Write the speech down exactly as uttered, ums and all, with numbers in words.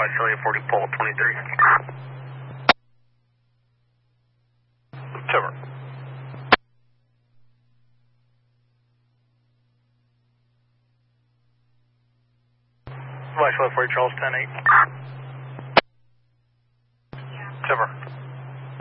five Charlie forty, pole twenty-three. Timber. five Charlie forty, Charles ten eight. Timber.